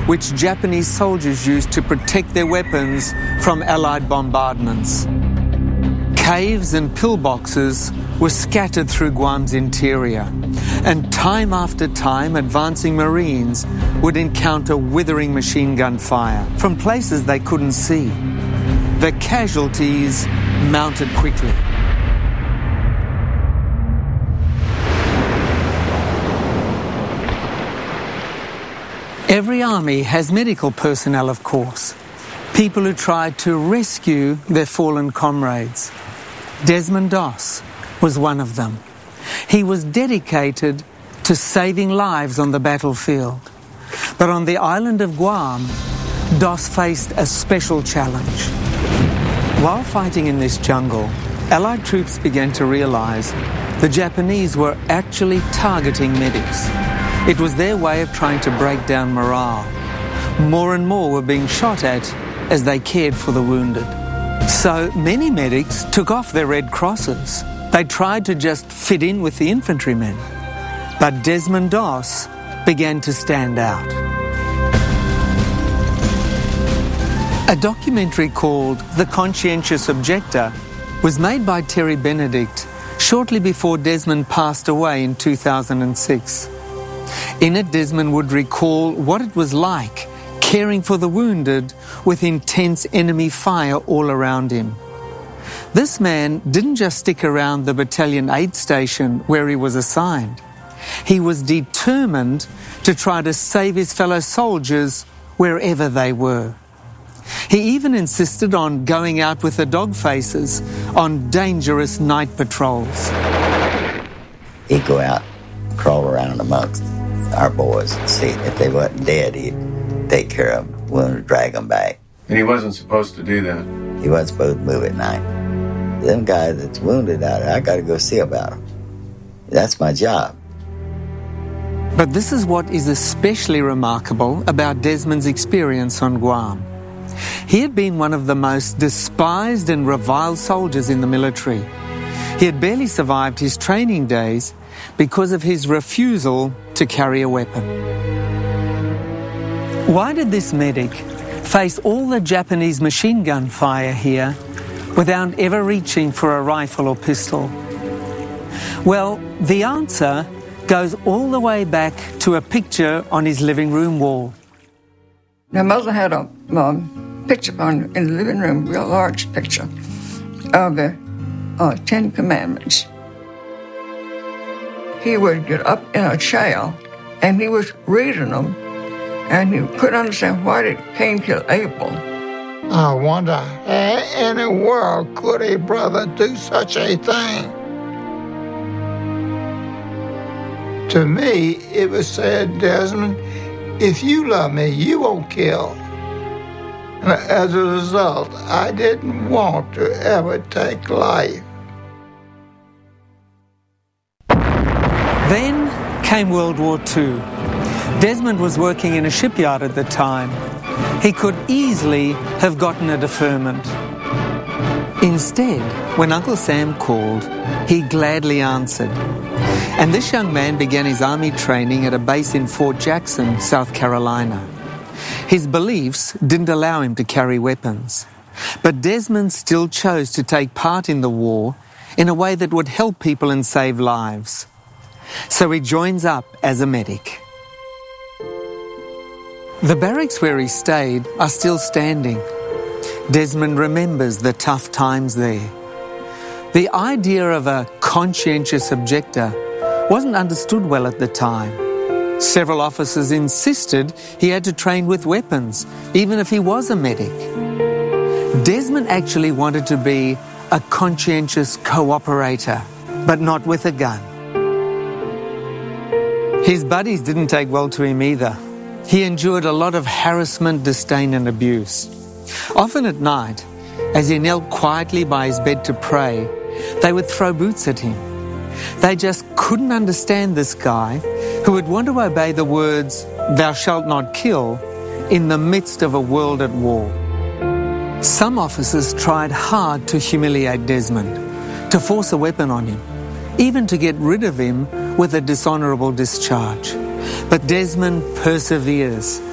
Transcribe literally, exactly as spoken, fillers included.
which Japanese soldiers used to protect their weapons from Allied bombardments. Caves and pillboxes were scattered through Guam's interior, and time after time advancing Marines would encounter withering machine gun fire from places they couldn't see. The casualties mounted quickly. Every army has medical personnel, of course, people who tried to rescue their fallen comrades. Desmond Doss was one of them. He was dedicated to saving lives on the battlefield. But on the island of Guam, Doss faced a special challenge. While fighting in this jungle, Allied troops began to realize the Japanese were actually targeting medics. It was their way of trying to break down morale. More and more were being shot at as they cared for the wounded. So many medics took off their red crosses. They tried to just fit in with the infantrymen. But Desmond Doss began to stand out. A documentary called The Conscientious Objector was made by Terry Benedict shortly before Desmond passed away in two thousand six. In it, Desmond would recall what it was like caring for the wounded with intense enemy fire all around him. This man didn't just stick around the battalion aid station where he was assigned. He was determined to try to save his fellow soldiers wherever they were. He even insisted on going out with the dog faces on dangerous night patrols. He'd go out, crawl around amongst our boys and see if they wasn't dead, he'd take care of them, wounded, drag them back. And he wasn't supposed to do that? He wasn't supposed to move at night. Them guys that's wounded out there, I got to go see about them. That's my job. But this is what is especially remarkable about Desmond's experience on Guam. He had been one of the most despised and reviled soldiers in the military. He had barely survived his training days because of his refusal to carry a weapon. Why did this medic face all the Japanese machine gun fire here without ever reaching for a rifle or pistol? Well, the answer goes all the way back to a picture on his living room wall. My mother had a um, picture on in the living room, a real large picture of the uh, Ten Commandments. He would get up in a chair and he was reading them, and he couldn't understand why did Cain kill Abel. I wonder how in the world could a brother do such a thing? To me, it was said, Desmond, if you love me, you won't kill. And as a result, I didn't want to ever take life. Then came World War Two. Desmond was working in a shipyard at the time. He could easily have gotten a deferment. Instead, when Uncle Sam called, he gladly answered. And this young man began his army training at a base in Fort Jackson, South Carolina. His beliefs didn't allow him to carry weapons, but Desmond still chose to take part in the war in a way that would help people and save lives. So he joins up as a medic. The barracks where he stayed are still standing. Desmond remembers the tough times there. The idea of a conscientious objector wasn't understood well at the time. Several officers insisted he had to train with weapons, even if he was a medic. Desmond actually wanted to be a conscientious cooperator, but not with a gun. His buddies didn't take well to him either. He endured a lot of harassment, disdain and abuse. Often at night, as he knelt quietly by his bed to pray, they would throw boots at him. They just couldn't understand this guy who would want to obey the words, "Thou shalt not kill," in the midst of a world at war. Some officers tried hard to humiliate Desmond, to force a weapon on him, even to get rid of him with a dishonourable discharge. But Desmond perseveres.